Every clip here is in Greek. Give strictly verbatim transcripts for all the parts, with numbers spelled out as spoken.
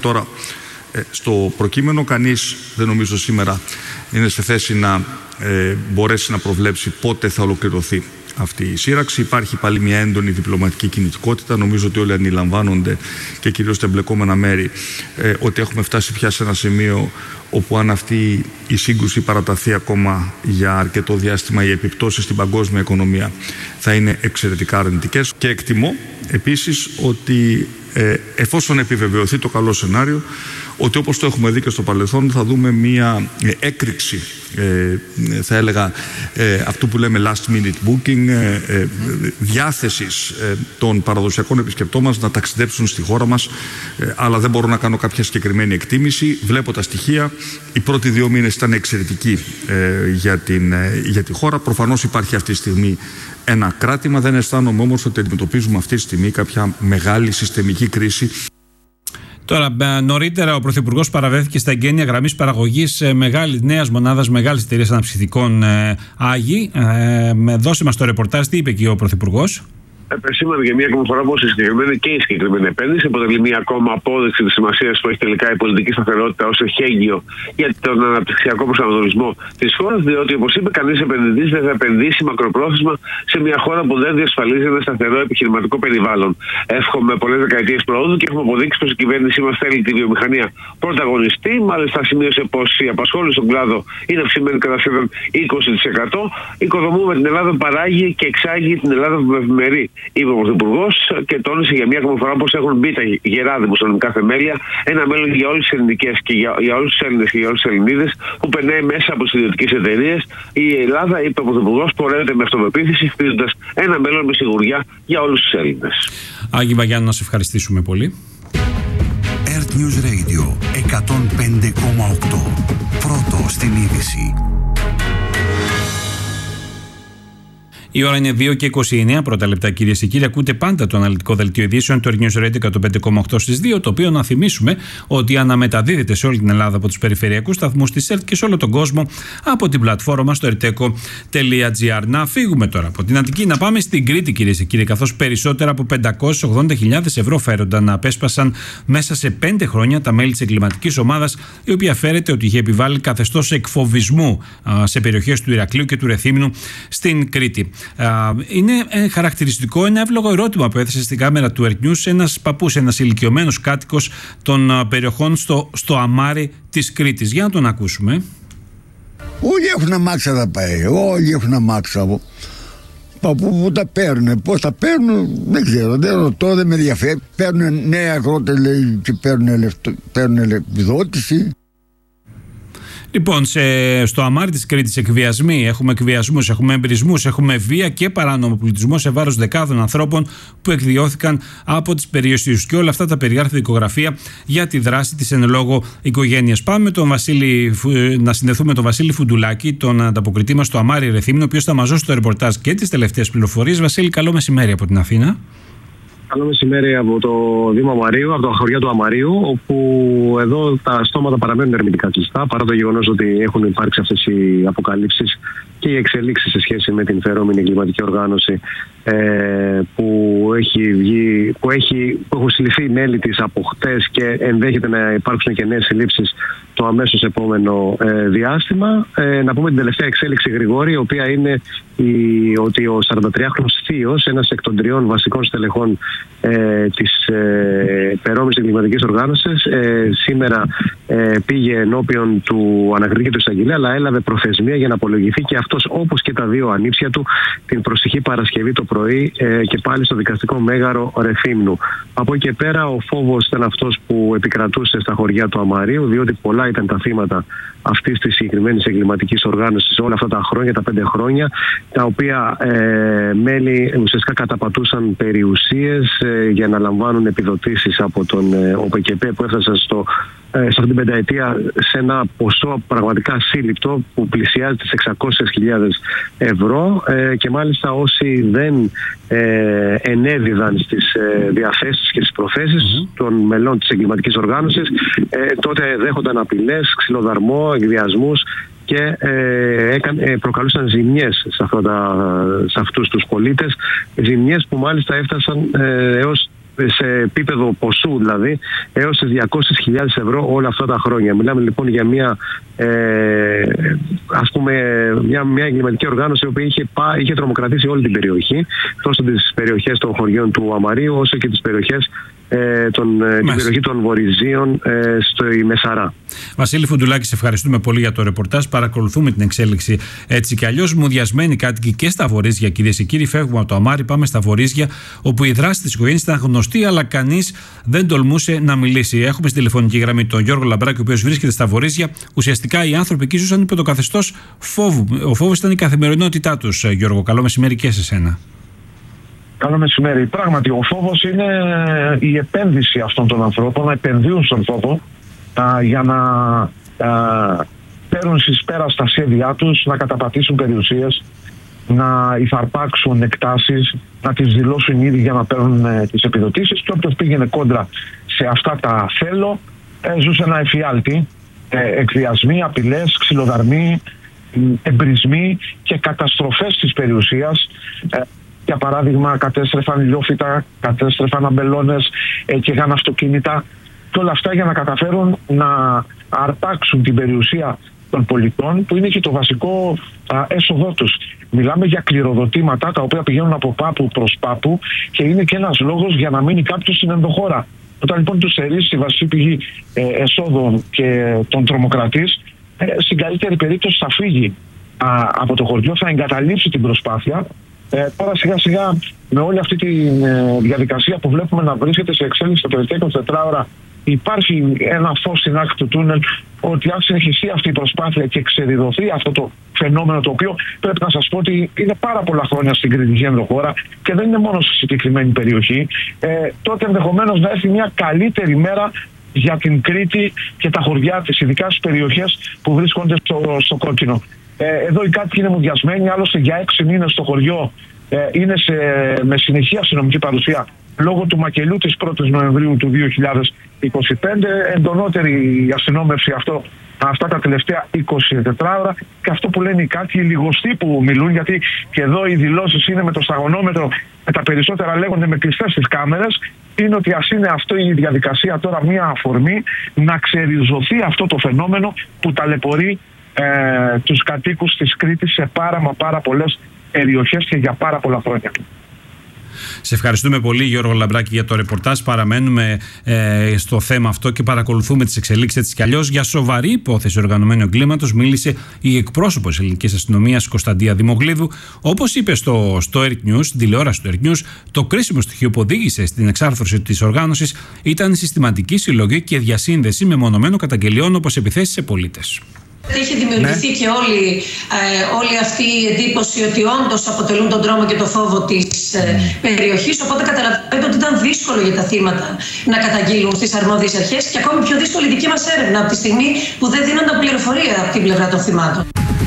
Τώρα, στο προκείμενο κανείς δεν νομίζω σήμερα είναι σε θέση να ε, μπορέσει να προβλέψει πότε θα ολοκληρωθεί αυτή η σύραξη. Υπάρχει πάλι μια έντονη διπλωματική κινητικότητα. Νομίζω ότι όλοι αντιλαμβάνονται και κυρίως τα εμπλεκόμενα μέρη ε, ότι έχουμε φτάσει πια σε ένα σημείο όπου αν αυτή η σύγκρουση παραταθεί ακόμα για αρκετό διάστημα, οι επιπτώσεις στην παγκόσμια οικονομία θα είναι εξαιρετικά αρνητικές. Και εκτιμώ επίσης ότι ε, εφόσον επιβεβαιωθεί το καλό σενάριο, ότι όπως το έχουμε δει και στο παρελθόν θα δούμε μία έκρηξη, ε, θα έλεγα, ε, αυτού που λέμε last minute booking, ε, ε, διάθεσης ε, των παραδοσιακών επισκεπτών μας να ταξιδέψουν στη χώρα μας, ε, αλλά δεν μπορώ να κάνω κάποια συγκεκριμένη εκτίμηση. Βλέπω τα στοιχεία. Οι πρώτοι δύο μήνες ήταν εξαιρετικοί ε, για, την, ε, για τη χώρα. Προφανώς υπάρχει αυτή τη στιγμή ένα κράτημα. Δεν αισθάνομαι όμως ότι αντιμετωπίζουμε αυτή τη στιγμή κάποια μεγάλη συστημική κρίση. Τώρα, νωρίτερα ο Πρωθυπουργός παραβρέθηκε στα εγγένεια γραμμής παραγωγής νέας μονάδας μεγάλης εταιρείας αναψυκτικών ε, Άγι. Ε, δώσε μας το ρεπορτάζ, τι είπε εκεί ο Πρωθυπουργός. Επεσήμανε για μία ακόμα φορά πως η συγκεκριμένη και η συγκεκριμένη επένδυση αποτελεί μία ακόμα απόδειξη της σημασίας που έχει τελικά η πολιτική σταθερότητα ως εχέγγυο για τον αναπτυξιακό προσανατολισμό της χώρας, διότι, όπως είπε, κανείς επενδυτής δεν θα επενδύσει μακροπρόθεσμα σε μια χώρα που δεν διασφαλίζει ένα σταθερό επιχειρηματικό περιβάλλον. Εύχομαι πολλές δεκαετίες προόδου και έχουμε αποδείξει πως η κυβέρνησή μας θέλει τη βιομηχανία πρωταγωνιστή. Μάλιστα, σημείωσε πως η απασχόληση στον κλάδο είναι αυξημένη κατά σχεδόν είκοσι τοις εκατό. Οικοδομούμε την Ελλάδα, παράγει και εξάγει την Ελλάδα που ευημερεί, είπε ο Πρωθυπουργός, και τόνισε για μία ακόμα φορά πως έχουν μπει τα γερά δημοσιονομικά θεμέλια, ένα μέλλον για όλες τις ελληνικές και για, για όλους τους Έλληνες και για όλες τις Ελληνίδες που περνάει μέσα από τις ιδιωτικές εταιρείες. Η Ελλάδα, είπε ο Πρωθυπουργός, πορεύεται με αυτοπεποίθηση, χτίζοντας ένα μέλλον με σιγουριά για όλους τους Έλληνες. Άγη Βαγιάννη, να σε ευχαριστήσουμε πολύ. Earth News Radio εκατόν πέντε κόμμα οκτώ. Πρώτο στην είδηση. Η ώρα είναι δύο και είκοσι εννέα πρώτα λεπτά, κυρίες και κύριοι. Ακούτε πάντα το αναλυτικό δελτίο ειδήσεων του Earth News Radio εκατόν πέντε κόμμα οκτώ στις δύο, το οποίο να θυμίσουμε ότι αναμεταδίδεται σε όλη την Ελλάδα από τους περιφερειακούς σταθμούς της ΕΡΤ και σε όλο τον κόσμο από την πλατφόρμα στο ερτέκο τελεία τζι άρ. Να φύγουμε τώρα από την Αττική, να πάμε στην Κρήτη, κυρίες και κύριοι, καθώς περισσότερα από πεντακόσιες ογδόντα χιλιάδες ευρώ φέρονταν να απέσπασαν μέσα σε πέντε χρόνια τα μέλη της εγκληματικής ομάδας, η οποία φέρεται ότι είχε επιβάλει καθεστώς εκφοβισμού σε περιοχές του Ηρακλείου και του Ρεθύμνου στην Κρήτη. Είναι χαρακτηριστικό ένα εύλογο ερώτημα που έθεσε στην κάμερα του Earth News ένας παππούς, ένας ηλικιωμένος κάτοικος των περιοχών στο, στο Αμάρι της Κρήτης. Για να τον ακούσουμε. Όλοι έχουν αμάξα θα πάει, όλοι έχουν αμάξα. Παππού που τα παίρνουν, πώς τα παίρνουν δεν ξέρω, δεν ρωτώ, δεν με ενδιαφέρει. Παίρνουν νέα αγρότες, λέει, και παίρνουν, παίρνουν επιδότηση. Λοιπόν, σε, στο Αμάρι της Κρήτης εκβιασμοί, έχουμε εκβιασμούς, έχουμε εμπρισμούς, έχουμε βία και παράνομο πολιτισμό σε βάρος δεκάδων ανθρώπων που εκδιώθηκαν από τις περιοχές. Και όλα αυτά τα περιγράφει η δικογραφία για τη δράση της εν λόγω οικογένειας. Πάμε τον Βασίλη, να συνδεθούμε με τον Βασίλη Φουντουλάκη, τον ανταποκριτή μας στο Αμάρι Ρεθύμνο, ο οποίος θα μας δώσει το ρεπορτάζ και τις τελευταίες πληροφορίες. Βασίλη, καλό μεσημέρι από την Αθήνα. Καλό μεσημέρι από το Δήμο Αμαρίου, από τα χωριά του Αμαρίου, όπου εδώ τα στόματα παραμένουν ερμητικά κλειστά, παρά το γεγονός ότι έχουν υπάρξει αυτές οι αποκαλύψεις και οι εξελίξεις σε σχέση με την φερόμενη εγκληματική οργάνωση ε, που, έχει βγει, που, έχει, που έχουν συλληφθεί μέλη της από χτες και ενδέχεται να υπάρξουν και νέες συλλήψεις το αμέσως επόμενο ε, διάστημα. Ε, να πούμε την τελευταία εξέλιξη, Γρηγόρη, η οποία είναι η, ότι ο σαραντατριάχρονος θείος, ένας εκ των τριών βασικών στελεχών ε, της ε, περόμενης εγκληματικής οργάνωσης, ε, σήμερα ε, πήγε ενώπιον του ανακριτή και του εισαγγελέα, αλλά έλαβε προθεσμία για να απολογηθεί και αυτός, όπως και τα δύο ανήψια του, την προσεχή Παρασκευή το πρωί ε, και πάλι στο δικαστικό μέγαρο Ρεθύμνου. Από εκεί και πέρα ο φόβος ήταν αυτός που επικρατούσε στα χωριά του Αμαρίου, διότι πολλά ήταν τα θύματα αυτής της συγκεκριμένης εγκληματικής οργάνωσης όλα αυτά τα χρόνια, τα πέντε χρόνια, τα οποία ε, μέλη ουσιαστικά καταπατούσαν περιουσίες ε, για να λαμβάνουν επιδοτήσεις από τον ε, ΟΠΕΚΕΠΕ, που έφτασαν στο σε αυτήν την πενταετία σε ένα ποσό πραγματικά σύλληπτο που πλησιάζει τις εξακόσιες χιλιάδες ευρώ ε, και μάλιστα όσοι δεν ε, ενέδιδαν στις ε, διαθέσεις και στις προθέσεις mm-hmm. των μελών της εγκληματικής οργάνωσης ε, τότε δέχονταν απειλές, ξυλοδαρμό, εκβιασμούς και ε, έκαν, ε, προκαλούσαν ζημιές σε, αυτά τα, σε αυτούς τους πολίτες, ζημιές που μάλιστα έφτασαν ε, έως σε επίπεδο ποσού δηλαδή, έως τις διακόσιες χιλιάδες ευρώ όλα αυτά τα χρόνια. Μιλάμε λοιπόν για μια, ε, ας πούμε, μια, μια εγκληματική οργάνωση που είχε, είχε τρομοκρατήσει όλη την περιοχή, τόσο τις περιοχές των χωριών του Αμαρίου όσο και τις περιοχές Ε, τον, την περιοχή των Βορειζίων ε, στο Μεσαρά. Βασίλη Φουντουλάκη, σε ευχαριστούμε πολύ για το ρεπορτάζ. Παρακολουθούμε την εξέλιξη έτσι κι αλλιώς. Μουδιασμένοι κάτοικοι και στα Βορίζια, κυρίες και κύριοι. Φεύγουμε από το Αμάρι, πάμε στα Βορίζια, όπου η δράση της οικογένειας ήταν γνωστή, αλλά κανείς δεν τολμούσε να μιλήσει. Έχουμε στη τηλεφωνική γραμμή τον Γιώργο Λαμπράκη, ο οποίος βρίσκεται στα Βορίζια. Ουσιαστικά οι άνθρωποι εκεί ζούσαν υπό το καθεστώς φόβου. Ο φόβος ήταν η καθημερινότητά τους. Γιώργο, καλό μεσημέρι και σε σένα. Καλό μεσημέρι. Πράγματι, ο φόβος είναι η επένδυση αυτών των ανθρώπων, να επενδύουν στον φόβο α, για να α, παίρνουν στις πέρα στα σχέδιά τους, να καταπατήσουν περιουσίες, να υφαρπάξουν εκτάσεις, να τις δηλώσουν ήδη για να παίρνουν ε, τις επιδοτήσεις. Και όποιος πήγαινε κόντρα σε αυτά τα θέλω, ε, ζούσε ένα εφιάλτη. Ε, εκβιασμοί, απειλές, ξυλοδαρμοί, εμπρισμοί και καταστροφές της περιουσίας. Ε, Για παράδειγμα, κατέστρεφαν ηλιόφυτα, κατέστρεφαν αμπελώνες ε, και είχαν αυτοκίνητα. Και όλα αυτά για να καταφέρουν να αρπάξουν την περιουσία των πολιτών, που είναι και το βασικό α, έσοδό τους. Μιλάμε για κληροδοτήματα τα οποία πηγαίνουν από πάπου προς πάπου και είναι και ένας λόγος για να μείνει κάποιος στην ενδοχώρα. Όταν λοιπόν τους στερήσει η βασική πηγή ε, εσόδων και τον τρομοκρατής, ε, στην καλύτερη περίπτωση θα φύγει α, από το χωριό, θα εγκαταλείψει την προσπάθεια. Ε, τώρα σιγά σιγά με όλη αυτή τη ε, διαδικασία που βλέπουμε να βρίσκεται σε εξέλιξη τα τελευταία εικοσιτετρά ώρα, υπάρχει ένα φως στην άκρη του τούνελ ότι αν συνεχιστεί αυτή η προσπάθεια και ξεδιδωθεί αυτό το φαινόμενο, το οποίο πρέπει να σας πω ότι είναι πάρα πολλά χρόνια στην κριτική ενδοχώρα και δεν είναι μόνο στη συγκεκριμένη περιοχή, ε, τότε ενδεχομένως να έρθει μια καλύτερη μέρα για την Κρήτη και τα χωριά της, ειδικά στις περιοχές που βρίσκονται στο, στο κόκκινο. Ε, εδώ οι κάτοικοι είναι μουδιασμένοι, άλλωστε για έξι μήνες στο χωριό ε, είναι σε, με συνεχή αστυνομική παρουσία λόγω του μακελιού της πρώτης Νοεμβρίου του δύο χιλιάδες είκοσι πέντε. Εντονότερη η αστυνόμευση αυτό, αυτά τα τελευταία εικοσιτετρά ώρα, και αυτό που λένε οι κάτοικοι, οι λιγοστοί που μιλούν, γιατί και εδώ οι δηλώσεις είναι με το σταγονόμετρο, με τα περισσότερα λέγονται με κλειστές τις κάμερες, είναι ότι ας είναι αυτή η διαδικασία τώρα μια αφορμή να ξεριζωθεί αυτό το φαινόμενο που ταλαιπωρεί Ε, τους κατοίκους της Κρήτης σε πάρα μα πάρα πολλές περιοχές και για πάρα πολλά χρόνια. Σε ευχαριστούμε πολύ, Γιώργο Λαμπράκη, για το ρεπορτάζ. Παραμένουμε ε, στο θέμα αυτό και παρακολουθούμε τις εξελίξεις έτσι κι αλλιώς. Για σοβαρή υπόθεση οργανωμένου εγκλήματος μίλησε η εκπρόσωπος της ελληνικής αστυνομίας Κωνσταντία Δημογλίδου. Όπως είπε στο, στο Earth News, στην τηλεόραση του Earth News, το κρίσιμο στοιχείο που οδήγησε στην εξάρθρωση της οργάνωσης ήταν η συστηματική συλλογή και διασύνδεση μεμονωμένων καταγγελιών όπως επιθέσεις σε πολίτες. Έχει δημιουργηθεί ναι. και όλη, ε, όλη αυτή η εντύπωση ότι όντως αποτελούν τον τρόμο και το φόβο της ε, περιοχής. Οπότε καταλαβαίνετε ότι ήταν δύσκολο για τα θύματα να καταγγείλουν στις αρμόδιες αρχές και ακόμη πιο δύσκολη η δική μας έρευνα από τη στιγμή που δεν δίνονταν πληροφορία από την πλευρά των θυμάτων.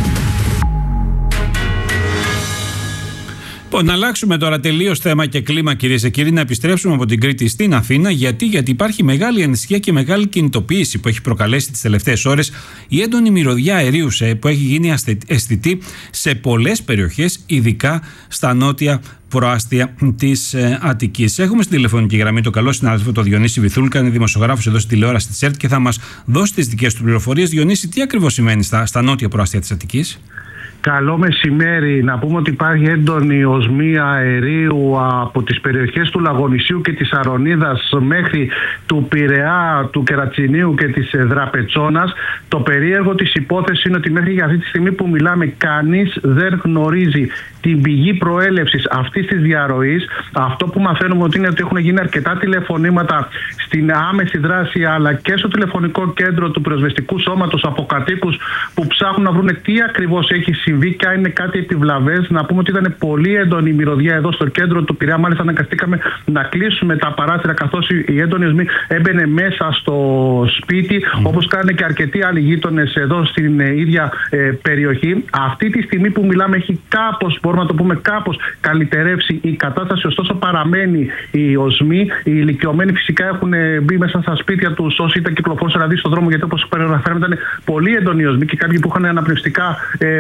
Να αλλάξουμε τώρα τελείως θέμα και κλίμα, κυρίες και κύριοι, να επιστρέψουμε από την Κρήτη στην Αθήνα. Γιατί, γιατί υπάρχει μεγάλη ανησυχία και μεγάλη κινητοποίηση που έχει προκαλέσει τις τελευταίες ώρες η έντονη μυρωδιά αερίου που έχει γίνει αισθητή σε πολλές περιοχές, ειδικά στα νότια προάστια της ε, Αττικής. Έχουμε στην τηλεφωνική γραμμή τον καλό συνάδελφο τον Διονύση Βυθούλκα, είναι δημοσιογράφος εδώ στη τηλεόραση της ΕΡΤ και θα μας δώσει τις δικές του πληροφορίες. Διονύση, τι ακριβώς σημαίνει στα, στα νότια προάστια της Αττικής? Καλό μεσημέρι. Να πούμε ότι υπάρχει έντονη οσμία αερίου από τις περιοχές του Λαγονησίου και της Αρονίδας μέχρι του Πειραιά, του Κερατσινίου και της Δραπετσόνας. Το περίεργο της υπόθεσης είναι ότι μέχρι για αυτή τη στιγμή που μιλάμε κανείς δεν γνωρίζει την πηγή προέλευσης αυτής της διαρροής. Αυτό που μαθαίνουμε ότι είναι ότι έχουν γίνει αρκετά τηλεφωνήματα στην άμεση δράση αλλά και στο τηλεφωνικό κέντρο του πυροσβεστικού σώματος από κατοίκους που ψάχνουν να βρουν τι ακριβώς έχει συμβεί και αν είναι κάτι επιβλαβές. Να πούμε ότι ήταν πολύ έντονη η μυρωδιά εδώ στο κέντρο του Πειραιά. Μάλιστα αναγκαστήκαμε να κλείσουμε τα παράθυρα καθώς η έντονη οσμή έμπαινε μέσα στο σπίτι, mm. όπως κάνανε και αρκετοί άλλοι γείτονες εδώ στην ίδια ε, περιοχή. Αυτή τη στιγμή που μιλάμε έχει κάπως, μπορούμε να το πούμε, κάπως καλυτερεύσει η κατάσταση, ωστόσο παραμένει η οσμή. Οι ηλικιωμένοι φυσικά έχουν μπει μέσα στα σπίτια τους όσοι ήταν κυκλοφόρησαν δηλαδή στον δρόμο, γιατί όπως περιγραφέραμε ήταν πολύ έντονη η οσμή και κάποιοι που είχαν αναπνευστικά ε, προβλήματα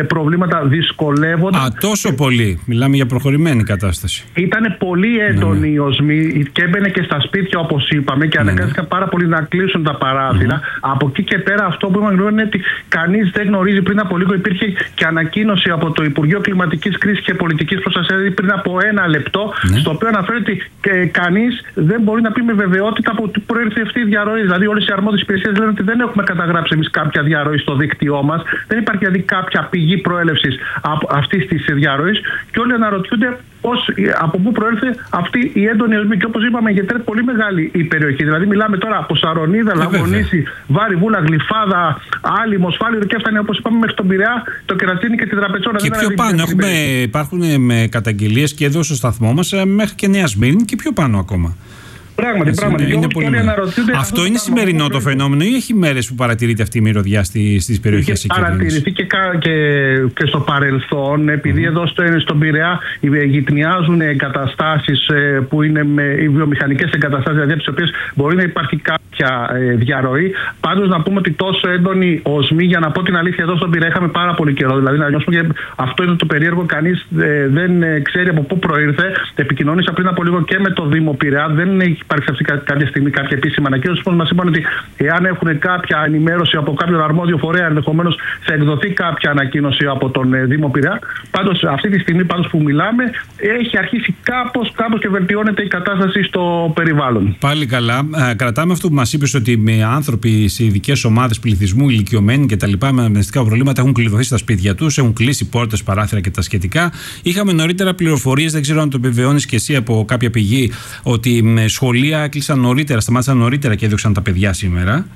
προβλήματα, δυσκολεύονταν. Α, τόσο πολύ. Μιλάμε για προχωρημένη κατάσταση. Ήταν πολύ έντονοι ναι, ναι. οι οσμοί και έμπαινε και στα σπίτια, όπως είπαμε, και ναι, αναγκάστηκαν ναι. πάρα πολύ να κλείσουν τα παράθυρα. Mm-hmm. Από εκεί και πέρα, αυτό που είπαμε είναι ότι κανείς δεν γνωρίζει. Πριν από λίγο υπήρχε και ανακοίνωση από το Υπουργείο Κλιματικής Κρίσης και Πολιτικής Προστασίας, δηλαδή πριν από ένα λεπτό, mm-hmm. στο οποίο αναφέρει ότι κανείς δεν μπορεί να πει με βεβαιότητα από πού προέρχεται αυτή η διαρροή. Δηλαδή, όλες οι αρμόδιες υπηρεσίες λένε ότι δεν έχουμε καταγράψει εμείς κάποια διαρροή στο δίκτυό μας. Δεν υπάρχει δηλαδή κάποια πηγή προέλευσης αυτής της διαρροής και όλοι αναρωτιούνται πώς, από πού προέρχεται αυτή η έντονη οσμή. Και όπως είπαμε, γιατί είναι πολύ μεγάλη η περιοχή. Δηλαδή, μιλάμε τώρα από Σαρονίδα, Λαγονίση, Βάρη, Βούλα, Γλυφάδα, Άλυμο, Σφάλιρο και έφτανε, όπως είπαμε, μέχρι τον Πειραιά, το Κερατσίνι και την Τραπετσόνα. Και πιο πάνω έχουμε, υπάρχουν με καταγγελίες και εδώ στο σταθμό μας μέχρι και Νέα Σμύρνη και πιο πάνω ακόμα. Πράγματι, έτσι, πράγματι. Είναι, είναι πολύ αυτό, αυτό είναι σημερινό το φαινόμενο ή έχει μέρες που παρατηρείται αυτή η μυρωδιά στις περιοχές εκεί? Έχει παρατηρηθεί και, και, και στο παρελθόν, επειδή mm. εδώ στο, στον Πειραιά γυτνιάζουν εγκαταστάσεις που είναι με, οι βιομηχανικές εγκαταστάσεις, δηλαδή από τις οποίες μπορεί να υπάρχει κάποια ε, διαρροή. Πάντως να πούμε ότι τόσο έντονη οσμή, για να πω την αλήθεια, εδώ στον Πειραιά είχαμε πάρα πολύ καιρό. Δηλαδή να νιώσουμε και αυτό είναι το περίεργο, κανείς ε, δεν ε, ξέρει από πού προήρθε. Επικοινώνησα πριν από λίγο και με το Δήμο Πειραιά, δεν έχει υπάρξει αυτή κάποια στιγμή κάποια επίσημη ανακοίνωση. Μας είπαν ότι εάν έχουν κάποια ενημέρωση από κάποιον αρμόδιο φορέα, ενδεχομένως θα εκδοθεί κάποια ανακοίνωση από τον ε, Δήμο Πειραιά. Πάντως αυτή τη στιγμή πάντως που μιλάμε, έχει αρχίσει κάπως, κάπως και βελτιώνεται η κατάσταση στο περιβάλλον. Πάλι καλά. Ε, κρατάμε αυτό που μας είπες, ότι με άνθρωποι σε ειδικές ομάδες πληθυσμού, ηλικιωμένοι κτλ. Με αναπνευστικά προβλήματα έχουν κλειδωθεί στα σπίτια τους, έχουν κλείσει πόρτες, παράθυρα και τα σχετικά. Είχαμε νωρίτερα πληροφορίες, δεν ξέρω αν το επιβεβαιώνεις και εσύ από κάποια πηγή, ότι με σχολεία έκλεισαν νωρίτερα, σταμάτησαν νωρίτερα και έδωξαν τα παιδιά σήμερα.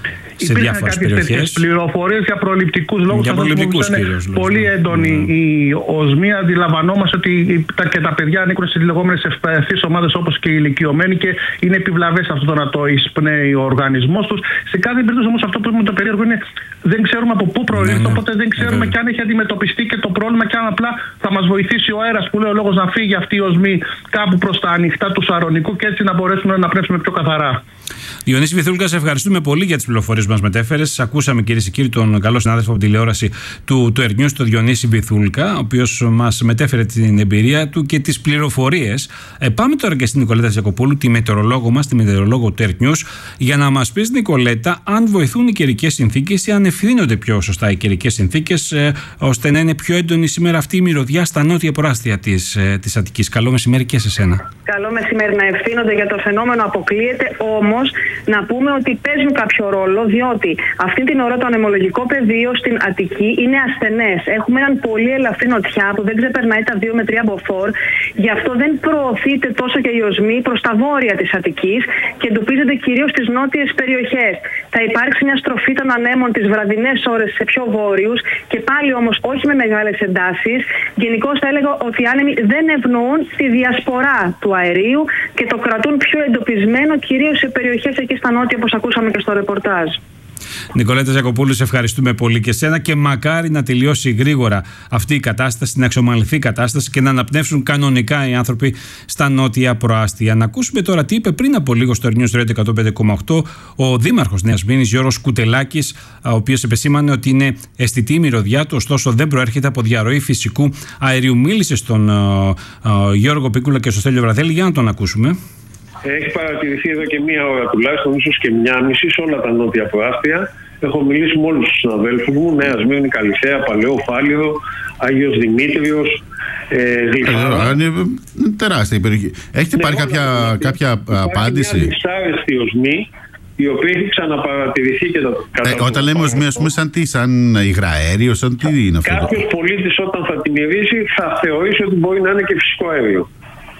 Σε διάφορες περιοχές. Πληροφορίες για προληπτικούς λόγους. Για προληπτικούς κυρίως. Πολύ έντονη mm. η οσμή. Αντιλαμβανόμαστε ότι τα, και τα παιδιά ανήκουν στις λεγόμενες ευπαθείς ομάδες όπως και οι ηλικιωμένοι και είναι επιβλαβές αυτό το να το εισπνέει ο οργανισμός τους. Σε κάθε περίπτωση όμως αυτό που είπαμε το περίεργο είναι δεν ξέρουμε από πού προήλθε, ναι, ναι. οπότε δεν ξέρουμε yeah. και αν έχει αντιμετωπιστεί και το πρόβλημα και αν απλά θα μας βοηθήσει ο αέρας που λέει ο λόγος να φύγει αυτή η οσμή κάπου προς τα ανοιχτά του Σαρονικού και έτσι να μπορέσουμε να πνεύσουμε πιο καθαρά. Διονύση Βυθούλκα, σε ευχαριστούμε πολύ για τις πληροφορίες που μας μετέφερες. Ακούσαμε, κυρίες και κύριοι, τον καλό συνάδελφο από τηλεόραση του, του Earth News, τον Διονύση Βυθούλκα, ο οποίος μας μετέφερε την εμπειρία του και τις πληροφορίες. Ε, πάμε τώρα και στην Νικολέτα Ζακοπούλου, τη μετεωρολόγο μας, τη μετεωρολόγο του Earth News, για να μας πεις, Νικολέτα, αν βοηθούν οι καιρικές συνθήκες ή αν ευθύνονται πιο σωστά οι καιρικές συνθήκες, ε, ώστε να είναι πιο έντονη σήμερα αυτή η μυρωδιά στα νότια προάστια της, ε, της Αττικής. Καλό μεσημέρι και σε σένα. Καλό μεσημέρι. Να ευθύνονται για το φαινόμενο αποκλείεται, όμως να πούμε ότι παίζουν κάποιο ρόλο, διότι αυτή την ώρα το ανεμολογικό πεδίο στην Αττική είναι ασθενές. Έχουμε έναν πολύ ελαφρύ νοτιά που δεν ξεπερνάει τα δύο με τρία μποφόρ, γι' αυτό δεν προωθείται τόσο και η οσμή προς τα βόρεια της Αττικής και εντοπίζεται κυρίως στις νότιες περιοχές. Θα υπάρξει μια στροφή των ανέμων τις βραδινές ώρες σε πιο βόρειους και πάλι όμως όχι με μεγάλες εντάσεις. Γενικώς θα έλεγα ότι οι άνεμοι δεν ευνοούν τη διασπορά του αερίου και το κρατούν πιο εντοπισμένο κυρίως σε περιοχές εκεί στα νότια, όπως ακούσαμε και στο ρεπορτάζ. Νικολέτα Ζακοπούλου, σε ευχαριστούμε πολύ και σένα και μακάρι να τελειώσει γρήγορα αυτή η κατάσταση, να εξομαλυνθεί η κατάσταση και να αναπνεύσουν κανονικά οι άνθρωποι στα νότια προάστια. Να ακούσουμε τώρα τι είπε πριν από λίγο στο News Radio εκατόν πέντε κόμμα οκτώ ο δήμαρχος Νέας Μήνης Γιώργος Κουτελάκης, ο οποίος επεσήμανε ότι είναι αισθητή η μυρωδιά του, ωστόσο δεν προέρχεται από διαρροή φυσικού αερίου. Μίλησε στον uh, uh, Γιώργο Πίκουλα και στο Στέλιο Βραδέλη, για να τον ακούσουμε. Έχει παρατηρηθεί εδώ και μία ώρα τουλάχιστον, ίσως και μία μισή, σε όλα τα νότια προάστια. Έχω μιλήσει με όλους τους συναδέλφους μου, Νέα Σμύρνη, Καλυθέα, Παλαιό, Φάληρο, Άγιος Δημήτριος, ε, Γλυφάδα. Είναι τεράστια η περιοχή. Έχετε ναι, πάρει κάποια, κάποια απάντηση? Υπάρχει μια δυσάρεστη οσμή, η οποία έχει ξαναπαρατηρηθεί και τα κατά. Ε, όταν λέμε οσμή, ας πούμε, σαν τι, σαν υγραέριο, σαν τι είναι αυτό? Κάποιος πολίτης όταν θα τη μυρίσει θα θεωρήσει ότι μπορεί να είναι και φυσικό αέριο.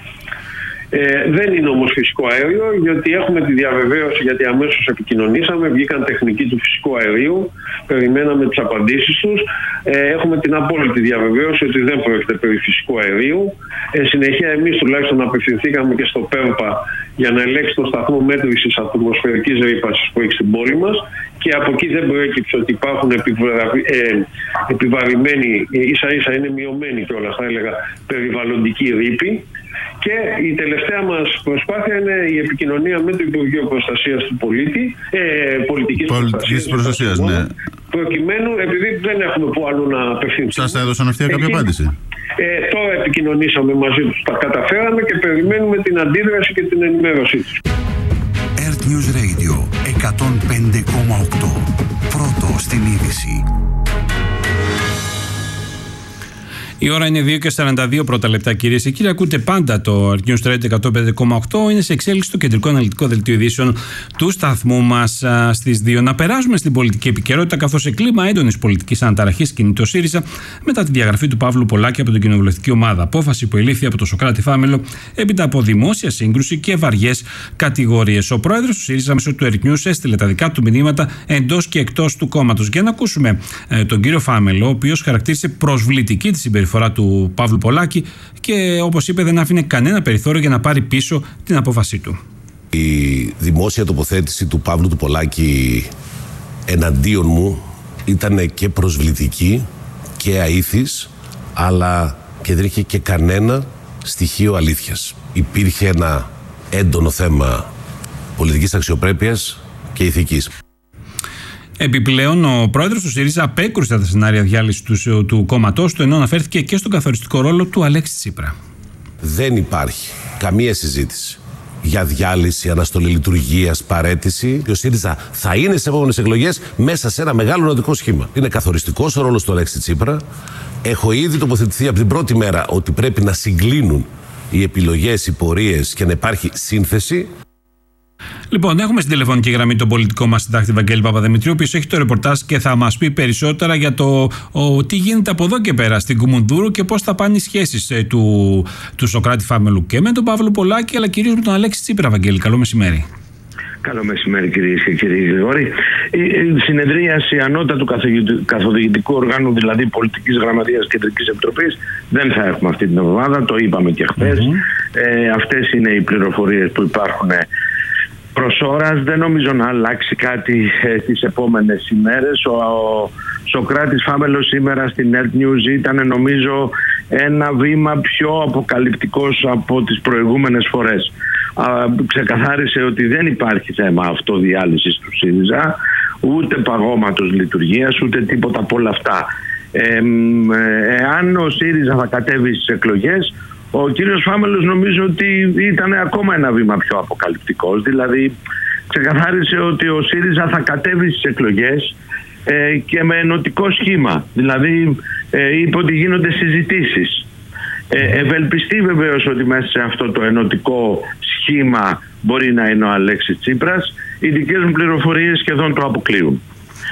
Ε, δεν είναι όμως φυσικό αέριο, γιατί έχουμε τη διαβεβαίωση, γιατί αμέσως επικοινωνήσαμε, βγήκαν τεχνικοί του φυσικού αερίου, περιμέναμε τις απαντήσεις τους. Ε, έχουμε την απόλυτη διαβεβαίωση ότι δεν πρόκειται περί φυσικού αερίου. Ε, συνεχεία εμείς τουλάχιστον απευθυνθήκαμε και στο ΠΕΡΠΑ για να ελέγξει το σταθμό μέτρησης ατμοσφαιρικής ρήπανσης που έχει στην πόλη μας και από εκεί δεν προέκυψε ότι υπάρχουν επιβαρη, ε, επιβαρημένοι, ίσα ίσα είναι μειωμένοι κιόλας θα έλεγα, περιβαλλοντικοί ρήποι. Και η τελευταία μας προσπάθεια είναι η επικοινωνία με το Υπουργείο Προστασίας του Πολίτη, ε, Πολιτικής, Πολιτικής Προστασίας, ναι. προκειμένου, επειδή δεν έχουμε που αλλού να απευθυνθούμε. Σας έδωσαν ευθεία κάποια απάντηση? Ε, τώρα επικοινωνήσαμε μαζί τους, τα καταφέραμε και περιμένουμε την αντίδραση και την ενημέρωσή τους. Earth News Radio εκατόν πέντε κόμμα οκτώ. Πρώτο στην είδηση. Η ώρα είναι δύο και σαράντα δύο πρώτα λεπτά, κυρίες και κύριοι. Ακούτε πάντα το Earth News Radio εκατόν πέντε κόμμα οκτώ. Είναι σε εξέλιξη το κεντρικό αναλυτικό δελτίο ειδήσεων του σταθμού μας στις δύο. Να περάσουμε στην πολιτική επικαιρότητα, καθώς σε κλίμα έντονης πολιτικής αναταραχής κινείται ο ΣΥΡΙΖΑ μετά τη διαγραφή του Παύλου Πολάκη από την κοινοβουλευτική ομάδα. Απόφαση που ελήφθη από τον Σωκράτη Φάμελο έπειτα από δημόσια σύγκρουση και βαριές κατηγορίες. Ο πρόεδρος του ΣΥΡΙΖΑ μέσω του Earth News έστειλε τα δικά του μηνύματα εντός και εκτός του κόμματος. Για να ακούσουμε ε, τον κύριο Φάμελο, ο οποίος χαρακτήρισε προσβλητική τη συμπεριφορά φορά του Παύλου Πολάκη και, όπως είπε, δεν άφηνε κανένα περιθώριο για να πάρει πίσω την απόφασή του. Η δημόσια τοποθέτηση του Παύλου του Πολάκη εναντίον μου ήταν και προσβλητική και αήθης, αλλά και δεν είχε και κανένα στοιχείο αλήθειας. Υπήρχε ένα έντονο θέμα πολιτικής αξιοπρέπειας και ηθικής. Επιπλέον, ο πρόεδρος του ΣΥΡΙΖΑ απέκρουσε τα σενάρια διάλυσης του, του κόμματός του, ενώ αναφέρθηκε και στον καθοριστικό ρόλο του Αλέξη Τσίπρα. Δεν υπάρχει καμία συζήτηση για διάλυση, αναστολή λειτουργίας, παραίτηση. Ο ΣΥΡΙΖΑ θα είναι σε επόμενες εκλογές μέσα σε ένα μεγάλο νοτικό σχήμα. Είναι καθοριστικός ο ρόλος του Αλέξη Τσίπρα. Έχω ήδη τοποθετηθεί από την πρώτη μέρα ότι πρέπει να συγκλίνουν οι επιλογές, οι πορείες και να υπάρχει σύνθεση. Λοιπόν, έχουμε στην τηλεφωνική γραμμή τον πολιτικό μας συντάκτη Βαγγέλη Παπαδημητρίου, ο οποίος έχει το ρεπορτάζ και θα μας πει περισσότερα για το ο, τι γίνεται από εδώ και πέρα στην Κουμουνδούρου και πώς θα πάνε οι σχέσεις ε, του, του Σωκράτη Φάμελου και με τον Παύλο Πολάκη, αλλά κυρίως με τον Αλέξη Τσίπρα. Βαγγέλη, καλό μεσημέρι. Καλό μεσημέρι, κυρίες και κύριοι Γρηγόρη. Η συνεδρίαση ανώτατου καθοδηγητικού οργάνου, δηλαδή πολιτικής γραμματείας Κεντρικής Επιτροπής, δεν θα έχουμε αυτή την εβδομάδα, το είπαμε και χθες. Mm-hmm. Ε, αυτές είναι οι πληροφορίες που υπάρχουν προς ώρας. Δεν νομίζω να αλλάξει κάτι ε, τις επόμενες ημέρες. Ο, ο Σωκράτης Φάμελος σήμερα στην Earth News ήταν, νομίζω, ένα βήμα πιο αποκαλυπτικός από τις προηγούμενες φορές. Α, ξεκαθάρισε ότι δεν υπάρχει θέμα αυτοδιάλυσης του ΣΥΡΙΖΑ, ούτε παγώματος λειτουργίας, ούτε τίποτα από όλα αυτά. Ε, εάν ο ΣΥΡΙΖΑ θα κατέβει στις εκλογές, ο κύριος Φάμελος νομίζω ότι ήταν ακόμα ένα βήμα πιο αποκαλυπτικός. Δηλαδή ξεκαθάρισε ότι ο ΣΥΡΙΖΑ θα κατέβει στις εκλογές ε, και με ενωτικό σχήμα. Δηλαδή ε, είπε ότι γίνονται συζητήσεις. Ε, ευελπιστεί βεβαίως ότι μέσα σε αυτό το ενωτικό σχήμα μπορεί να είναι ο Αλέξης Τσίπρας. Οι δικές μου πληροφορίες σχεδόν το αποκλείουν.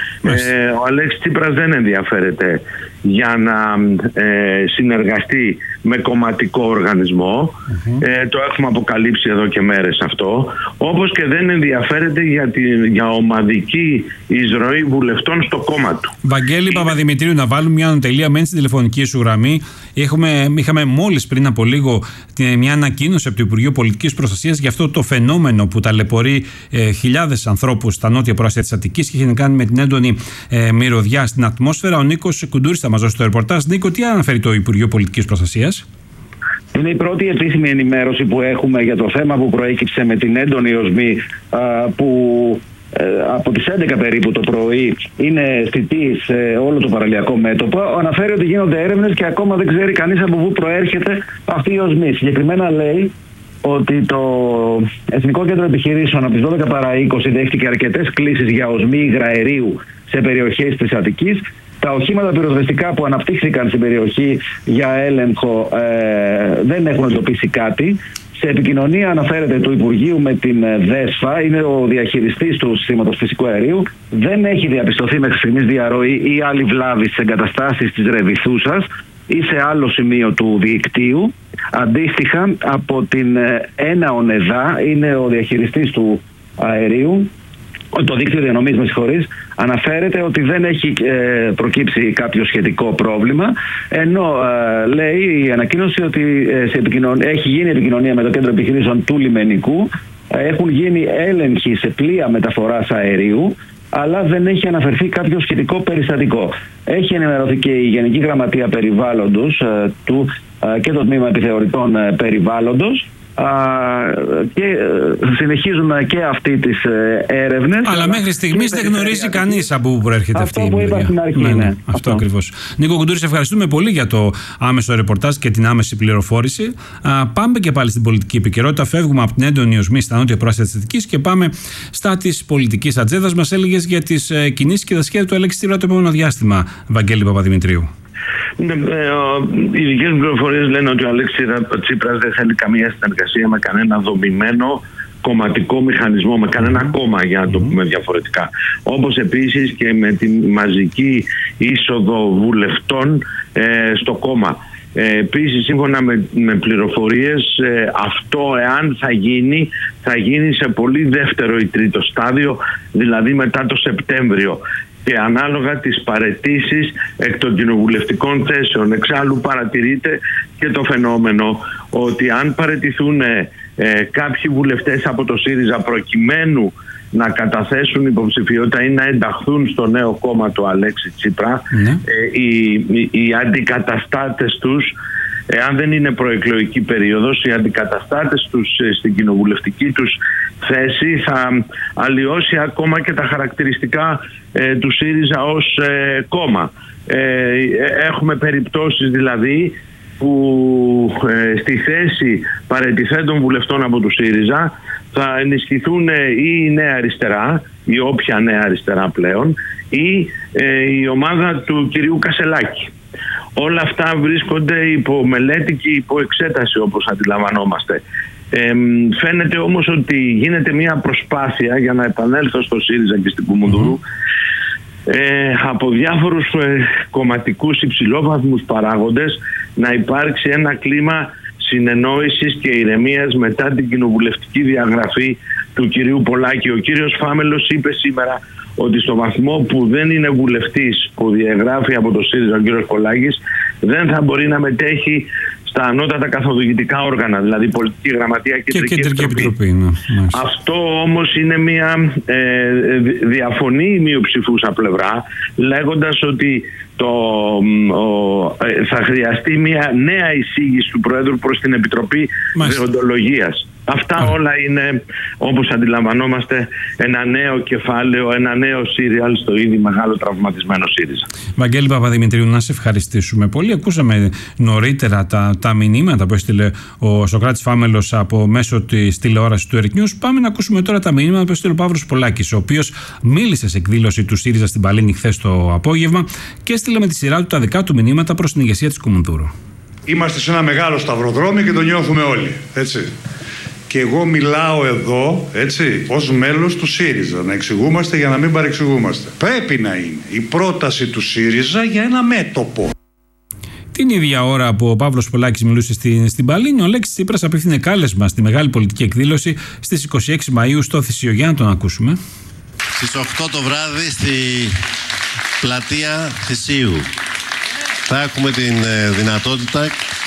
Ε, ο Αλέξης Τσίπρας δεν ενδιαφέρεται για να ε, συνεργαστεί με κομματικό οργανισμό. Mm-hmm. Ε, το έχουμε αποκαλύψει εδώ και μέρες αυτό. Όπως και δεν ενδιαφέρεται για, τη, για ομαδική εισρωή βουλευτών στο κόμμα του. Βαγγέλη Παπαδημητρίου, να βάλουμε μια ανατελεία μένει στην τηλεφωνική σου γραμμή. Έχουμε, είχαμε μόλις πριν από λίγο μια ανακοίνωση από το Υπουργείο Πολιτικής Προστασίας για αυτό το φαινόμενο που ταλαιπωρεί ε, χιλιάδες ανθρώπους στα νότια προάστια της Αττικής και έχει να κάνει με την έντονη ε, μυρωδιά στην ατμόσφαιρα. Ο Νίκος Κουντούρης θα μας δώσει το ρεπορτάζ. Νίκο, τι αναφέρει το Υπουργείο Πολιτικής Προστασίας? Είναι η πρώτη επίσημη ενημέρωση που έχουμε για το θέμα που προέκυψε με την έντονη οσμή α, που ε, από τις έντεκα περίπου το πρωί είναι αισθητή σε όλο το παραλιακό μέτωπο. Αναφέρει ότι γίνονται έρευνες και ακόμα δεν ξέρει κανείς από πού προέρχεται αυτή η οσμή. Συγκεκριμένα λέει ότι το Εθνικό Κέντρο Επιχειρήσεων από τις δώδεκα παρά είκοσι δέχτηκε αρκετές κλήσεις για οσμή υγραερίου σε περιοχές της Αττικής. Τα οχήματα πυροσβεστικά που αναπτύχθηκαν στην περιοχή για έλεγχο ε, δεν έχουν εντοπίσει κάτι. Σε επικοινωνία αναφέρεται του Υπουργείου με την ΔΕΣΦΑ, είναι ο διαχειριστής του συστήματος φυσικού αερίου. Δεν έχει διαπιστωθεί μέχρι στιγμής διαρροή ή άλλη βλάβη στις εγκαταστάσεις της Ρεβιθούσας ή σε άλλο σημείο του δικτύου. Αντίστοιχα, από την Έναον ΕΔΑ, είναι ο διαχειριστής του αερίου, το δίκτυο διανομής, με συγχωρείς, αναφέρεται ότι δεν έχει ε, προκύψει κάποιο σχετικό πρόβλημα, ενώ ε, λέει η ανακοίνωση ότι ε, σε έχει γίνει επικοινωνία με το Κέντρο Επιχειρήσεων του Λιμενικού, ε, έχουν γίνει έλεγχοι σε πλοία μεταφοράς αερίου, αλλά δεν έχει αναφερθεί κάποιο σχετικό περιστατικό. Έχει ενημερωθεί και η Γενική Γραμματεία Περιβάλλοντος ε, του, ε, και το Τμήμα Επιθεωρητών ε, Περιβάλλοντος, και συνεχίζουμε και αυτή τις έρευνες. Αλλά μέχρι στιγμής δεν γνωρίζει κανείς από πού προέρχεται αυτή η Αυτό που είπα στην αρχή. Ναι, ναι, ναι. αυτό, αυτό ακριβώς. Νίκο Κουντούρη, σε ευχαριστούμε πολύ για το άμεσο ρεπορτάζ και την άμεση πληροφόρηση. Α, πάμε και πάλι στην πολιτική επικαιρότητα. Φεύγουμε από την έντονη οσμή στα νότια πρόαστια της Αττικής και πάμε στα της πολιτικής ατζέντας. Μας έλεγες για τις ε, κινήσεις και τα σχέδια του Αλέξη Τσίπρα το επόμενο διάστημα, Βαγγέλη Παπαδημητρίου. Ναι, οι δικές μου πληροφορίες λένε ότι ο Αλέξης Τσίπρας δεν θέλει καμία συνεργασία με κανένα δομημένο κομματικό μηχανισμό, με κανένα κόμμα, για να το πούμε διαφορετικά. Όπως επίσης και με τη μαζική είσοδο βουλευτών ε, στο κόμμα. Ε, επίσης, σύμφωνα με, με πληροφορίες, ε, αυτό εάν θα γίνει, θα γίνει σε πολύ δεύτερο ή τρίτο στάδιο, δηλαδή μετά το Σεπτέμβριο, και ανάλογα τις παραιτήσεις εκ των κοινοβουλευτικών θέσεων. Εξάλλου παρατηρείται και το φαινόμενο ότι αν παραιτηθούν ε, κάποιοι βουλευτές από το ΣΥΡΙΖΑ προκειμένου να καταθέσουν υποψηφιότητα ή να ενταχθούν στο νέο κόμμα του Αλέξη Τσίπρα, ναι. ε, οι, οι, οι αντικαταστάτες τους, εάν δεν είναι προεκλογική περίοδος, οι αντικαταστάτες τους ε, στην κοινοβουλευτική τους θέση θα αλλοιώσει ακόμα και τα χαρακτηριστικά ε, του ΣΥΡΙΖΑ ως ε, κόμμα. Ε, έχουμε περιπτώσεις δηλαδή που ε, στη θέση παραιτηθέντων βουλευτών από του ΣΥΡΙΖΑ θα ενισχυθούν ή η Νέα Αριστερά, η όποια Νέα Αριστερά πλέον, ή ε, η ομάδα του κυρίου Κασελάκη. Όλα αυτά βρίσκονται υπό μελέτη και υπό εξέταση, όπως αντιλαμβανόμαστε. Ε, φαίνεται όμως ότι γίνεται μια προσπάθεια, για να επανέλθω στο ΣΥΡΙΖΑ και στην Κουμουνδούρου, ε, από διάφορους ε, κομματικούς υψηλόβαθμους παράγοντες να υπάρξει ένα κλίμα συνεννόησης και ηρεμίας μετά την κοινοβουλευτική διαγραφή του κυρίου Πολάκη. Ο κύριος Φάμελος είπε σήμερα ότι στο βαθμό που δεν είναι βουλευτής που διαγράφει από το ΣΥΡΙΖΑ ο κύριος Πολάκης, δεν θα μπορεί να μετέχει στα ανώτατα καθοδηγητικά όργανα, δηλαδή πολιτική γραμματεία και κεντρική επιτροπή. επιτροπή ναι. Αυτό όμως είναι μια ε, διαφωνή μειοψηφούσα πλευρά, λέγοντας ότι το, ο, ε, θα χρειαστεί μια νέα εισήγηση του Προέδρου προς την Επιτροπή Δεοντολογίας. Αυτά Α. όλα είναι, όπως αντιλαμβανόμαστε, ένα νέο κεφάλαιο, ένα νέο σύριαλ στο ήδη μεγάλο τραυματισμένο ΣΥΡΙΖΑ. Βαγγέλη Παπαδημητρίου, να σε ευχαριστήσουμε πολύ. Ακούσαμε νωρίτερα τα, τα μηνύματα που έστειλε ο Σωκράτης Φάμελος από μέσω της τηλεόρασης του Earth News. Πάμε να ακούσουμε τώρα τα μηνύματα που έστειλε ο Παύλος Πολάκης, ο οποίος μίλησε σε εκδήλωση του ΣΥΡΙΖΑ στην Παλίνη χθες το απόγευμα και έστειλε με τη σειρά του τα δικά του μηνύματα προς την ηγεσία της Κουμουνδούρου. Είμαστε σε ένα μεγάλο σταυροδρόμι και το νιώθουμε όλοι, έτσι. Και εγώ μιλάω εδώ, έτσι, ως μέλος του ΣΥΡΙΖΑ, να εξηγούμαστε για να μην παρεξηγούμαστε. Πρέπει να είναι η πρόταση του ΣΥΡΙΖΑ για ένα μέτωπο. Την ίδια ώρα που ο Παύλος Πολάκης μιλούσε στην, στην Παλίνη, ο Αλέξης Τσίπρας απίθυνε κάλεσμα στη μεγάλη πολιτική εκδήλωση στις είκοσι έξι Μαΐου στο Θησίο. Για να τον ακούσουμε. Στις οκτώ το βράδυ στη πλατεία Θησίου θα έχουμε την δυνατότητα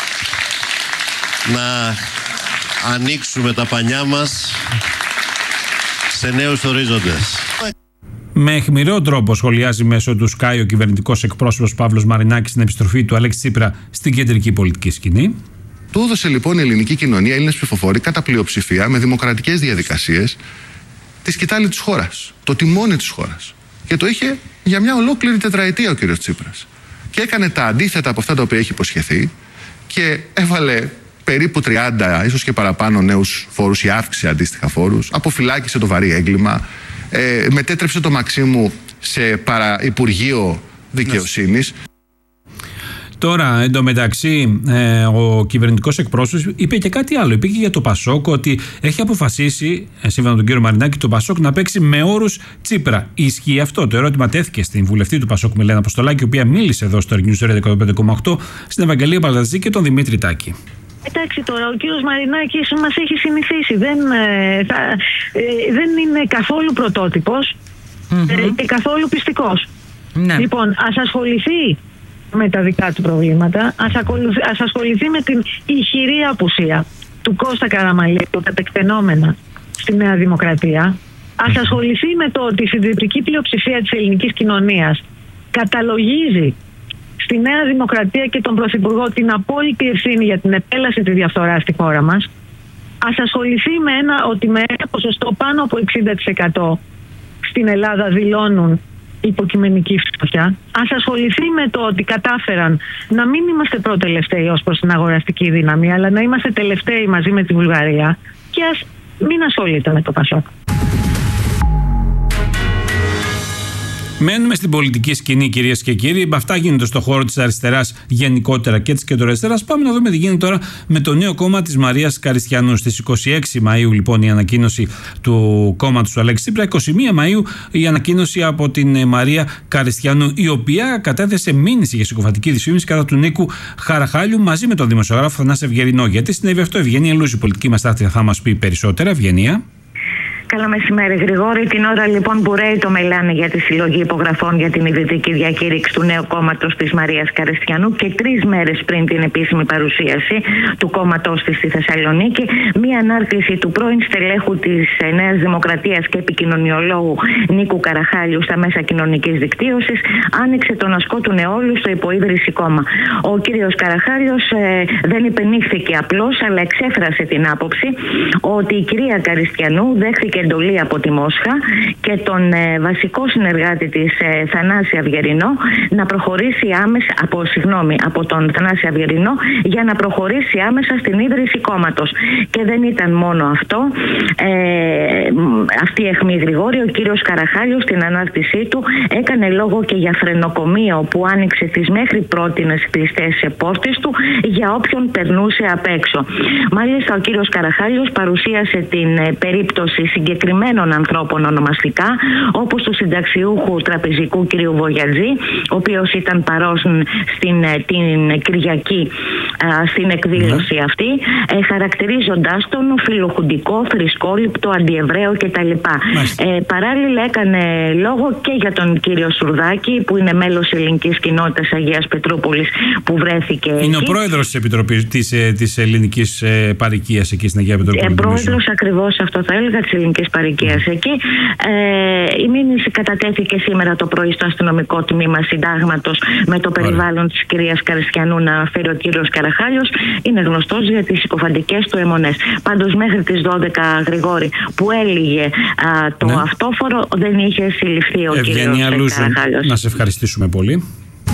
να ανοίξουμε τα πανιά μας σε νέους ορίζοντες. Με αιχμηρό τρόπο σχολιάζει μέσω του Sky ο κυβερνητικός εκπρόσωπος Παύλος Μαρινάκης στην επιστροφή του Αλέξη Τσίπρα στην κεντρική πολιτική σκηνή. Του έδωσε λοιπόν η ελληνική κοινωνία, οι Έλληνες ψηφοφόροι, κατά πλειοψηφία, με δημοκρατικές διαδικασίες, τη σκητάλη της χώρας, το τιμόνι της χώρας. Και το είχε για μια ολόκληρη τετραετία ο κ. Τσίπρας. Και έκανε τα αντίθετα από αυτά τα οποία έχει υποσχεθεί και έβαλε περίπου τριάντα, ίσως και παραπάνω νέους φόρους ή αύξησε αντίστοιχα φόρους, αποφυλάκησε το βαρύ έγκλημα, ε, μετέτρεψε το Μαξίμου σε παραυπουργείο δικαιοσύνης. Τώρα, εντωμεταξύ, ε, ο κυβερνητικός εκπρόσωπος είπε και κάτι άλλο. Είπε και για το Πασόκ ότι έχει αποφασίσει, σύμφωνα με τον κύριο Μαρινάκη, το Πασόκ να παίξει με όρους Τσίπρα. Ισχύει αυτό? Το ερώτημα τέθηκε στην βουλευτή του Πασόκ, Μελένα Αποστολάκη, η οποία μίλησε εδώ στο News εκατόν πέντε κόμμα οκτώ, στην Ευαγγελία Παλταζή και τον Δημήτρη Τάκη. Εντάξει τώρα, ο κύριος Μαρινάκης μας έχει συνηθίσει. Δεν, ε, θα, ε, δεν είναι καθόλου πρωτότυπος mm-hmm. ε, και καθόλου πιστικός. Ναι. Λοιπόν, ας ασχοληθεί με τα δικά του προβλήματα, ας, ακολουθ, ας ασχοληθεί με την ηχηρή απουσία του Κώστα Καραμαλή, του ταπεκτενόμενα στη Νέα Δημοκρατία. Ας ασχοληθεί με το ότι η συντριπτική πλειοψηφία της ελληνικής κοινωνίας καταλογίζει στη Νέα Δημοκρατία και τον Πρωθυπουργό την απόλυτη ευθύνη για την επέλαση της διαφθοράς στη χώρα μας. ας ασχοληθεί με ένα, ότι με ένα ποσοστό πάνω από εξήντα τοις εκατό στην Ελλάδα δηλώνουν υποκειμενική φτώχεια. Ας ασχοληθεί με το ότι κατάφεραν να μην είμαστε πρώτοι-τελευταίοι ως προς την αγοραστική δύναμη, αλλά να είμαστε τελευταίοι μαζί με τη Βουλγαρία, και ας μην ασχολείται με το Πασόκ. Μένουμε στην πολιτική σκηνή, κυρίες και κύριοι. Αυτά γίνονται στον χώρο της αριστεράς γενικότερα και της κεντροαριστεράς. Πάμε να δούμε τι γίνεται τώρα με το νέο κόμμα της Μαρίας Καριστιανού. Στις είκοσι έξι Μαΐου, λοιπόν, η ανακοίνωση του κόμματος του Αλέξη Τσίπρα. είκοσι μία Μαΐου η ανακοίνωση από την Μαρία Καριστιανού, η οποία κατέθεσε μήνυση για συκοφαντική δυσφήμιση κατά του Νίκου Χαραχάλιου μαζί με τον δημοσιογράφο Θανάση Αυγερινό. Γιατί συνέβη αυτό? Ευγενία Λούζη, πολιτική μας τάχτρια, θα μας πει περισσότερα. Ευγενία. Καλό μεσημέρι, Γρηγόρη. Την ώρα λοιπόν που ρέει το μελάνι για τη συλλογή υπογραφών για την ιδρυτική διακήρυξη του νέου κόμματος της Μαρίας Καριστιανού και τρεις μέρες πριν την επίσημη παρουσίαση του κόμματος της στη Θεσσαλονίκη, μία ανάρτηση του πρώην στελέχου της Νέας Δημοκρατίας και επικοινωνιολόγου Νίκου Καραχάλιου στα μέσα κοινωνικής δικτύωσης άνοιξε τον ασκό του νεόλου στο υποίδρυση κόμμα. Ο κύριος Καραχάλιος ε, δεν υπενήχθηκε απλώς, αλλά εξέφρασε την άποψη ότι η κυρία Καριστιανού δέχθηκε εντολή από τη Μόσχα και τον ε, βασικό συνεργάτη της ε, Θανάση Αυγερινό να προχωρήσει άμεσα από, συγγνώμη, από τον Θανάση Αυγερινό για να προχωρήσει άμεσα στην ίδρυση κόμματος. Και δεν ήταν μόνο αυτό. Ε, αυτή η αιχμή, Γρηγόρη, ο κύριος Καραχάλιος στην ανάρτησή του έκανε λόγο και για φρενοκομείο που άνοιξε τις μέχρι πρότινες κλειστές πόρτες του για όποιον περνούσε απ' έξω. Μάλιστα, ο κύριος Καραχάλιος παρουσίασε την ε, περίπτωση συγκεκριμένων ανθρώπων ονομαστικά, όπως του συνταξιούχου τραπεζικού κ. Βογιατζή, ο οποίος ήταν παρόν στην την Κυριακή α, στην εκδήλωση mm. αυτή, ε, χαρακτηρίζοντας τον φιλοχουντικό, θρησκόληπτο, αντιεβραίο κτλ. Ε, παράλληλα έκανε λόγο και για τον κύριο Σουρδάκη, που είναι μέλος της ελληνικής κοινότητας Αγίας Πετρούπολης, που βρέθηκε είναι εκεί. Ο πρόεδρος της Επιτροπής της, της ελληνικής παροικίας εκεί στην Αγία Πετρούπολη. Ε, πρόεδρος ακριβώς, αυτό θα έλεγα, της ελληνικής παροικίας εκεί. Ε, η μήνυση κατατέθηκε σήμερα το πρωί στο αστυνομικό τμήμα συντάγματος με το περιβάλλον της κυρίας Καριστιανού να αναφέρει ο κύριος Καραχάλιος. Είναι γνωστός για τις συκοφαντικές του αιμονές. Πάντως μέχρι τις δώδεκα, Γρηγόρη, που έλυγε α, το ναι. αυτόφορο, δεν είχε συλληφθεί ο Ευγενία κύριος Καραχάλιος. Να σε ευχαριστήσουμε πολύ.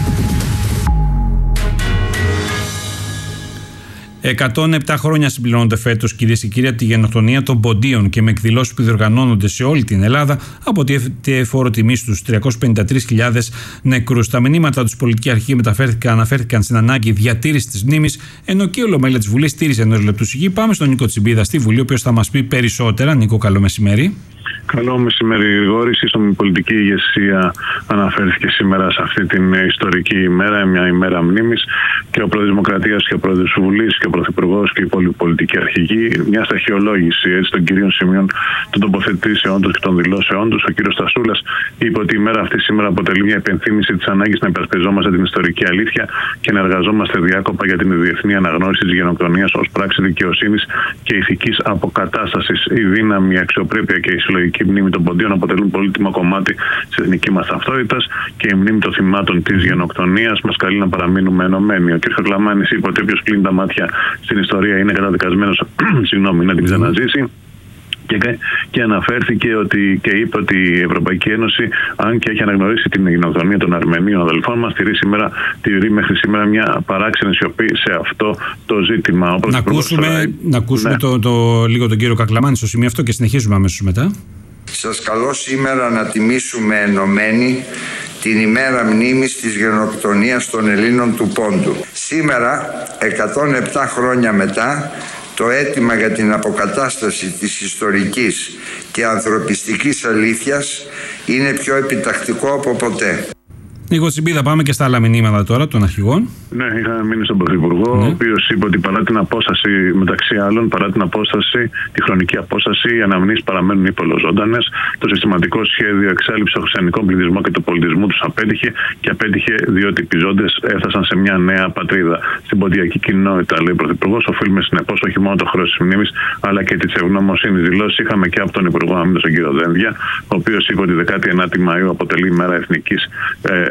εκατόν επτά χρόνια συμπληρώνονται φέτος, κυρίες και κύριοι, από τη γενοκτονία των Ποντίων και με εκδηλώσεις που διοργανώνονται σε όλη την Ελλάδα από τη φόρο τιμή στους τριακόσιες πενήντα τρεις χιλιάδες νεκρούς. Τα μηνύματα τους πολιτική αρχή μεταφέρθηκαν, αναφέρθηκαν στην ανάγκη διατήρησης της μνήμης, ενώ και η Ολομέλεια της Βουλής στήριζε ενός λεπτού σιγή. Πάμε στον Νίκο Τσιμπίδα στη Βουλή, ο οποίος θα μας πει περισσότερα. Νίκο, καλό μεσημέρι. Καλό μεσημέρι, Γρηγόρη. Η σύστομη πολιτική ηγεσία αναφέρθηκε σήμερα σε αυτή την ιστορική ημέρα, μια ημέρα μνήμης, και ο πρόεδρος Δημοκρατίας και ο πρόεδρος της Βουλής και ο πρωθυπουργός και η υπόλοιπη πολιτική αρχηγοί. Μια σταχυολόγηση έτσι, των κυρίων σημείων των τοποθετήσεών τους και των δηλώσεών τους. Ο κύριος Στασούλας είπε ότι η ημέρα αυτή σήμερα αποτελεί μια υπενθύμηση της ανάγκης να υπερασπιζόμαστε την ιστορική αλήθεια και να εργαζόμαστε διάκοπα για την διεθνή αναγνώριση της γενοκτονίας ως πράξη δικαιοσύνης και ηθικής αποκατάστασης. Η δύναμη, η αξιοπρέπεια και η συλλογική η μνήμη των Ποντίων αποτελούν πολύτιμο κομμάτι της εθνικής μας ταυτότητας και η μνήμη των θυμάτων της γενοκτονίας μας καλεί να παραμείνουμε ενωμένοι. Ο κ. Χακλαμάνης είπε ότι όποιος κλείνει τα μάτια στην ιστορία είναι καταδικασμένος συγγνώμη, να την ξαναζήσει. Και, και αναφέρθηκε ότι, και είπε ότι η Ευρωπαϊκή Ένωση, αν και έχει αναγνωρίσει την γενοκτονία των Αρμενίων αδελφών μας, τηρεί, σήμερα, τηρεί μέχρι σήμερα μια παράξενη σιωπή σε αυτό το ζήτημα. Να ακούσουμε, τώρα... να ακούσουμε ναι. το, το, λίγο τον κύριο Κακλαμάνη στο σημείο αυτό και συνεχίζουμε αμέσως μετά. Σας καλώ σήμερα να τιμήσουμε ενωμένοι την ημέρα μνήμης της γενοκτονίας των Ελλήνων του Πόντου. Σήμερα, εκατόν επτά χρόνια μετά, το αίτημα για την αποκατάσταση της ιστορικής και ανθρωπιστικής αλήθειας είναι πιο επιτακτικό από ποτέ. Νίκο Τσιμπίδα, πάμε και στα άλλα μηνύματα τώρα των αρχηγών. Ναι, είχαμε μείνει στον Πρωθυπουργό, ναι. ο οποίος είπε ότι παρά την απόσταση, μεταξύ άλλων, παρά την απόσταση, τη χρονική απόσταση, οι αναμνήσεις παραμένουν υπολοζώντανες. Το συστηματικό σχέδιο εξάλληψης των χριστιανικών πληθυσμών και του πολιτισμού τους απέτυχε και απέτυχε διότι οι πιζόντες έφτασαν σε μια νέα πατρίδα. Στην ποντιακή κοινότητα, λέει ο Πρωθυπουργός, οφείλουμε συνεπώς όχι μόνο το χρέος της μνήμης, αλλά και της ευγνωμοσύνης. Δηλώσεις είχαμε και από τον Υπουργό Άμυνας, τον κύριο Δένδια, ο οποίος είπε ότι δεκάτη ενάτη Μαΐου αποτελεί ημέρα εθνικής ε,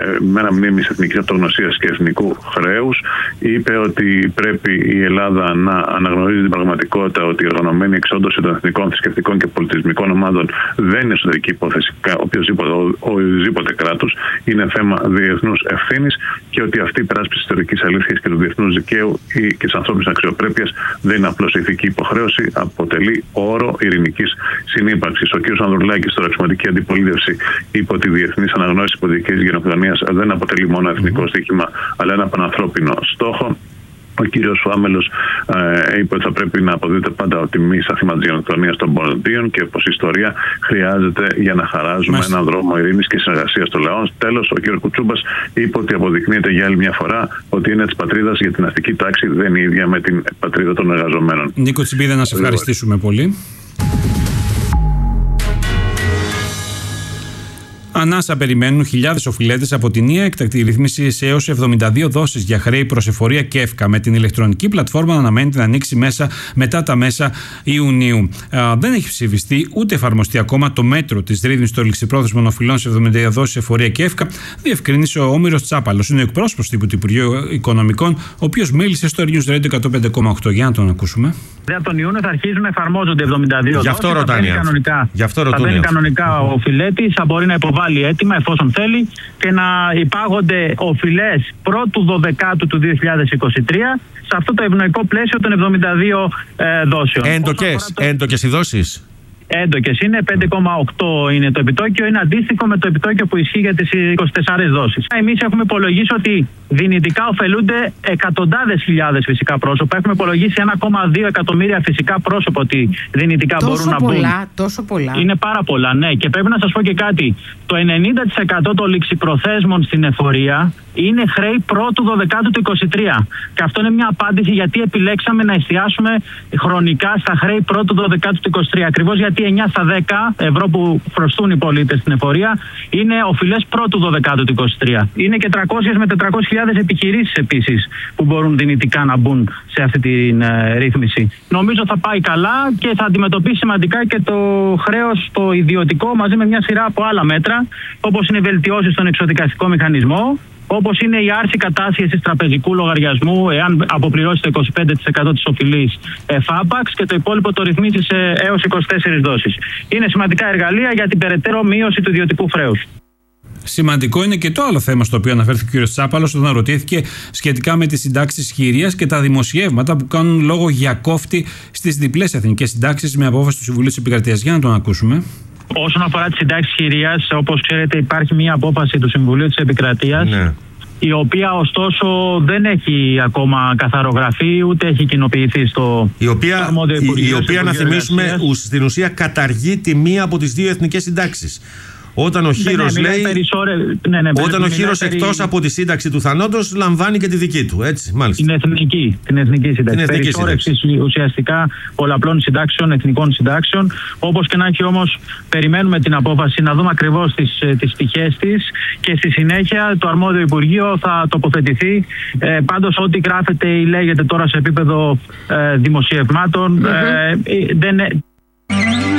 μέρα μνήμης εθνικής αυτογνωσίας και εθνικού χρέους. Είπε ότι πρέπει η Ελλάδα να αναγνωρίζει την πραγματικότητα ότι η οργανωμένη εξόντωση των εθνικών, θρησκευτικών και πολιτισμικών ομάδων δεν είναι εσωτερική υπόθεση οποιοδήποτε κράτους, είναι θέμα διεθνούς ευθύνης και ότι αυτή η περάσπιση της ιστορικής αλήθειας και του διεθνούς δικαίου και της ανθρώπινης αξιοπρέπειας δεν είναι απλώς ηθική υποχρέωση, αποτελεί όρο ειρηνικής συνύπαρξης. Ο κ. Ανδρουλάκης, στο αξιωματική αντιπολίτευση, είπε ότι η διεθνής αναγνώριση υποδικής γενοκτονίας δεν αποτελεί μόνο εθνικό στοίχημα, αλλά ένα πανανθρώπινο στόχο. Ο κύριος Φάμελος ε, είπε ότι θα πρέπει να αποδίδεται πάντα ο τιμή στα θύματα της γενοκτονίας των Ποντίων και πως η ιστορία χρειάζεται για να χαράζουμε Μάλιστα. έναν δρόμο ειρήνης και συνεργασίας των λαών. Τέλος, ο κύριος Κουτσούμπας είπε ότι αποδεικνύεται για άλλη μια φορά ότι είναι της πατρίδας για την αστική τάξη δεν είναι ίδια με την πατρίδα των εργαζομένων. Νίκο Τσιμπίδα, να σε ευχαριστήσουμε πολύ. Ανάσα περιμένουν χιλιάδες οφειλέτες από την νέα έκτακτη ρύθμιση σε έως εβδομήντα δύο δόσεις για χρέη προς εφορία και εύκα, με την ηλεκτρονική πλατφόρμα να αναμένεται να ανοίξει μέσα μετά τα μέσα Ιουνίου. Α, δεν έχει ψηφιστεί ούτε εφαρμοστεί ακόμα το μέτρο της ρύθμισης των ληξιπρόθεσμων οφειλών σε εβδομήντα δύο δόσεις εφορία και εύκα, διευκρίνησε ο Όμηρος Τσάπαλος. Είναι ο εκπρόσωπος του Υπουργείου Οικονομικών, ο οποίος μίλησε στο News Radio εκατόν πέντε κόμμα οκτώ. Για να τον ακούσουμε. Από τον Ιούνιο θα αρχίζουν να εφαρμόζονται εβδομήντα δύο Γι' αυτό ρωτάνε. Γι' αυτό ρωτούν. Θα μπαίνει κανονικά ο οφειλέτης, θα μπορεί να υποβάλει έτοιμα εφόσον θέλει και να υπάγονται οφειλές πρώτου δωδεκάτου του δύο χιλιάδες είκοσι τρία σε αυτό το ευνοϊκό πλαίσιο των εβδομήντα δύο ε, δόσεων. Έντοκες, το... έντοκες οι δόσεις. Έντοκες είναι, πέντε κόμμα οκτώ είναι το επιτόκιο, είναι αντίστοιχο με το επιτόκιο που ισχύει για τις είκοσι τέσσερις δόσεις. Εμείς έχουμε υπολογίσει ότι δυνητικά ωφελούνται εκατοντάδες χιλιάδες φυσικά πρόσωπα. Έχουμε υπολογίσει ένα κόμμα δύο εκατομμύρια φυσικά πρόσωπα ότι δυνητικά τόσο μπορούν να πολλά, μπουν. Τόσο πολλά. Είναι πάρα πολλά, ναι. Και πρέπει να σας πω και κάτι. Το ενενήντα τοις εκατό των ληξιπροθέσμων στην εφορία είναι χρέη πρώτου δωδεκάτου του είκοσι τρία. Και αυτό είναι μια απάντηση γιατί επιλέξαμε να εστιάσουμε χρονικά στα χρέη πρώτου δωδεκάτου του είκοσι τρία. Ακριβώς γιατί εννιά στα δέκα ευρώ που χρωστούν οι πολίτες στην εφορία είναι οφειλές πρώτου δωδεκάτου του είκοσι τρία. Είναι και τριακόσιες με τετρακόσιες χιλιάδες επιχειρήσεις επίσης που μπορούν δυνητικά να μπουν σε αυτή τη ε, ρύθμιση. Νομίζω θα πάει καλά και θα αντιμετωπίσει σημαντικά και το χρέος το ιδιωτικό μαζί με μια σειρά από άλλα μέτρα, όπως είναι βελτιώσεις στον εξοδικαστικό μηχανισμό, όπως είναι η άρση κατάσχεσης τραπεζικού λογαριασμού εάν αποπληρώσει το είκοσι πέντε τοις εκατό της οφειλής εφάπαξ και το υπόλοιπο το ρυθμίσει σε έως είκοσι τέσσερις δόσεις. Είναι σημαντικά εργαλεία για την περαιτέρω μείωση του ιδιωτικού χρέους. Σημαντικό είναι και το άλλο θέμα στο οποίο αναφέρθηκε ο κ. Τσάπαλος όταν ρωτήθηκε σχετικά με τις συντάξεις χειρίας και τα δημοσιεύματα που κάνουν λόγο για κόφτη στις διπλές εθνικές συντάξεις με απόφαση του Συμβουλίου της Επικρατείας. Για να τον ακούσουμε. Όσον αφορά τις συντάξεις χειρίας, όπως ξέρετε, υπάρχει μια απόφαση του Συμβουλίου της Επικρατείας. Ναι. Η οποία ωστόσο δεν έχει ακόμα καθαρογραφεί ούτε έχει κοινοποιηθεί στο η οποία, αρμόδιο Υπουργείο. Η, η οποία, να θυμίσουμε, στην ουσία καταργεί τη μία από τις δύο εθνικές συντάξεις. Όταν ο Χύρος ναι, ναι, λέει. Περισσόρε... Ναι, ναι, όταν ο Χύρος περί... εκτός από τη σύνταξη του θανόντος λαμβάνει και τη δική του. Έτσι, μάλιστα. Την εθνική, την εθνική σύνταξη. Περισσόρευση ουσιαστικά πολλαπλών συντάξεων, εθνικών συντάξεων. Όπως και να έχει όμως, περιμένουμε την απόφαση να δούμε ακριβώς τις, τις πτυχές της και στη συνέχεια το αρμόδιο Υπουργείο θα τοποθετηθεί. Ε, πάντως, ό,τι γράφεται ή λέγεται τώρα σε επίπεδο ε, δημοσιευμάτων mm-hmm. ε, δεν,